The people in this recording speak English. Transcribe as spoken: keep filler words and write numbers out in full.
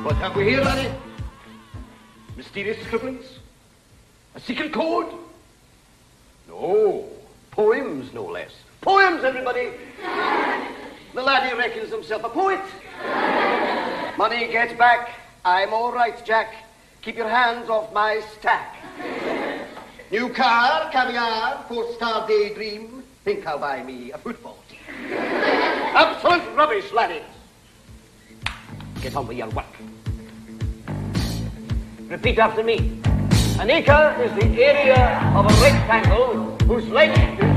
What have we here, laddie? Mysterious scribblings? A secret code? No. Poems, no less. Poems, everybody! The laddie reckons himself a poet. Money get back. I'm all right, Jack. Keep your hands off my stack. New car, caviar, four-star daydream. Think I'll buy me a football team. Absolute rubbish, laddies. Get on with your work. Repeat after me. An acre is the area of a rectangle whose length is